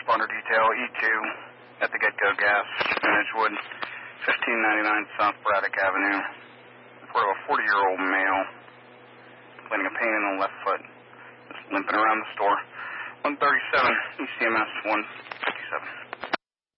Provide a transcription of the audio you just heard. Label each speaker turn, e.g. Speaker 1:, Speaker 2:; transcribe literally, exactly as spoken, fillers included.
Speaker 1: responder detail, E two, at the Get-Go Gas, in Edgewood, fifteen ninety-nine South Braddock Avenue. Report of a forty-year-old male complaining of pain in the left foot, just limping around the store. one thirty-seven, E C M S one fifty-seven.